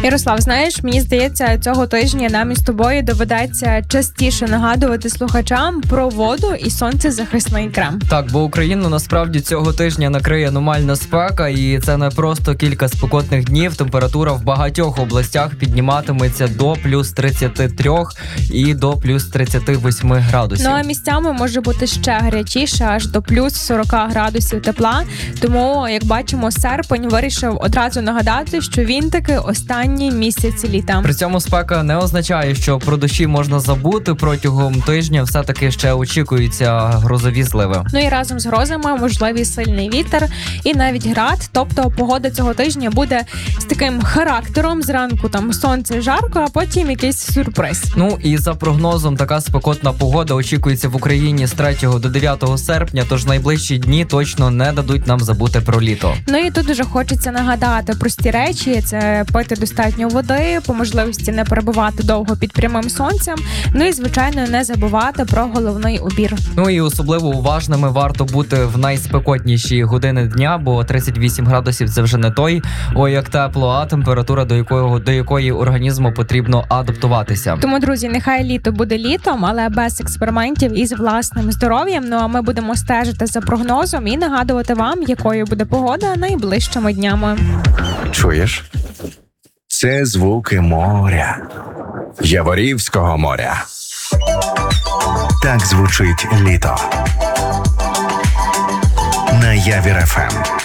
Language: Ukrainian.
Ярослав, знаєш, мені здається, цього тижня нам із тобою доведеться частіше нагадувати слухачам про воду і сонцезахисний крем. Так, бо Україну насправді цього тижня накриє аномальна спека, і це не просто кілька спекотних днів. Температура в багатьох областях підніматиметься до плюс 33 і до плюс 38 градусів. Ну а місцями може бути ще гарячіше, аж до плюс 40 градусів тепла. Тому, як бачимо, серпень вирішив одразу нагадати, що він таки останній місяць літа. При цьому спека не означає, що про дощі можна забути. Протягом тижня все-таки ще очікуються грозові зливи. Ну і разом з грозами можливий сильний вітер і навіть град. Тобто погода цього тижня буде з таким характером. Зранку там сонце жарко, а потім якийсь сюрприз. Ну і за прогнозом, така спекотна погода очікується в Україні з 3 до 9 серпня, тож найближчі дні точно не дадуть нам забути про літо. Ну і тут дуже хочеться нагадати прості речі. Це пити достатньо води, по можливості не перебувати довго під прямим сонцем. Ну і, звичайно, не забувати про головний убір. Ну і особливо уважними варто бути в найспекотніші години дня, бо 38 градусів – це вже не той, ой, як тепло, а температура, до якої організму потрібно адаптуватися. Тому, друзі, нехай літо буде літом, але без експериментів і з власним здоров'ям. Ну а ми будемо стежити за прогнозом і нагадувати вам, якою буде погода найближчими днями. Чуєш? Це звуки моря. Яворівського моря. Так звучить літо. На Явір ФМ.